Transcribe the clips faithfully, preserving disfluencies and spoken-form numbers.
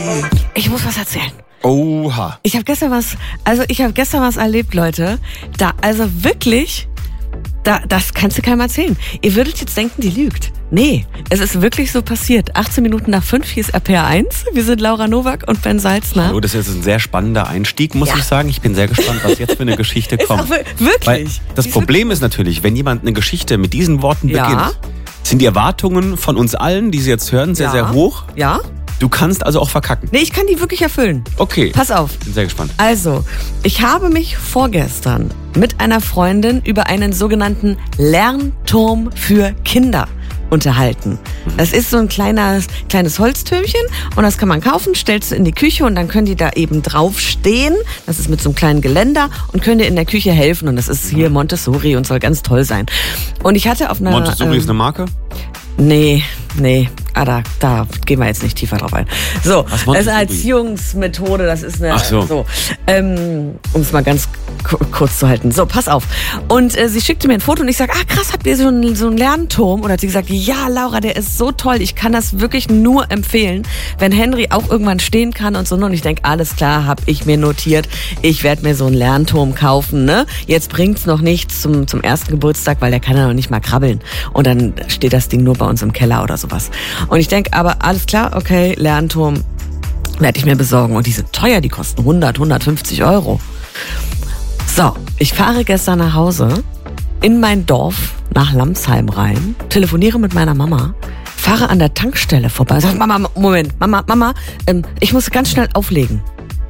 Ich muss was erzählen. Oha. Ich habe gestern was, also ich habe gestern was erlebt, Leute. Da, also wirklich, da, das kannst du keinem erzählen. Ihr würdet jetzt denken, die lügt. Nee, es ist wirklich so passiert. achtzehn Minuten nach fünf, hier ist R P R eins. Wir sind Laura Nowak und Ben Salzner. Hallo, das ist jetzt ein sehr spannender Einstieg, muss Ja. ich sagen. Ich bin sehr gespannt, was jetzt für eine Geschichte Ist kommt. auch wir- wirklich. Weil das Die ist Problem ist natürlich, wenn jemand eine Geschichte mit diesen Worten Ja. beginnt, sind die Erwartungen von uns allen, die sie jetzt hören, sehr, Ja. sehr hoch. Ja? Du kannst also auch verkacken. Nee, ich kann die wirklich erfüllen. Okay. Pass auf. Bin sehr gespannt. Also, ich habe mich vorgestern mit einer Freundin über einen sogenannten Lernturm für Kinder unterhalten. Das ist so ein kleines, kleines Holztürmchen und das kann man kaufen, stellst du in die Küche und dann können die da eben draufstehen. Das ist mit so einem kleinen Geländer und können dir in der Küche helfen und das ist hier Montessori und soll ganz toll sein. Und ich hatte auf einer... Montessori ähm, ist eine Marke? Nee, nee, ah, da, da gehen wir jetzt nicht tiefer drauf ein. So, Was, das ist eine Montessori? Erziehungsmethode, das ist eine, Ach so. so ähm, um es mal ganz ku- kurz zu halten. So, pass auf. Und äh, sie schickte mir ein Foto und ich sag, ah krass, habt ihr so einen, so einen Lernturm? Und hat sie gesagt, ja Laura, der ist so toll, ich kann das wirklich nur empfehlen, wenn Henry auch irgendwann stehen kann und so. Und ich denk, alles klar, hab ich mir notiert, ich werde mir so einen Lernturm kaufen. Ne? Jetzt bringt's noch nichts zum, zum ersten Geburtstag, weil der kann ja noch nicht mal krabbeln. Und dann steht das Ding nur bei uns im Keller oder sowas. Und ich denk, aber alles klar, okay, Lernturm werde ich mir besorgen. Und die sind teuer, die kosten hundert, hundertfünfzig Euro. So, ich fahre gestern nach Hause, in mein Dorf, nach Lamsheim rein, telefoniere mit meiner Mama, fahre an der Tankstelle vorbei, sag, Mama, Moment, Mama, Mama, ähm, ich muss ganz schnell auflegen.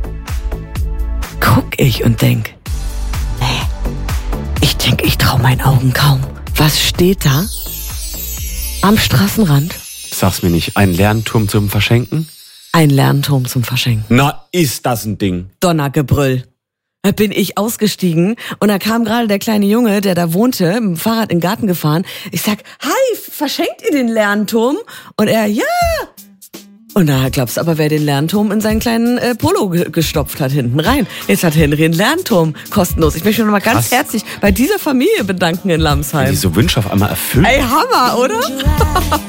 Guck ich und denk, nee, ich denk, ich trau meinen Augen kaum. Was steht da? Am Straßenrand? Sag's mir nicht. Ein Lernturm zum Verschenken? Ein Lernturm zum Verschenken. Na, ist das ein Ding. Donnergebrüll. Da bin ich ausgestiegen und da kam gerade der kleine Junge, der da wohnte, mit dem Fahrrad in den Garten gefahren. Ich sag, hi, verschenkt ihr den Lernturm? Und er, ja. Und da glaubst du aber, wer den Lernturm in seinen kleinen äh, Polo ge- gestopft hat hinten rein. Jetzt hat Henry einen Lernturm kostenlos. Ich möchte mich nochmal ganz Krass. herzlich bei dieser Familie bedanken in Lamsheim. Diese Wünsche auf einmal erfüllt. Ey, Hammer, oder?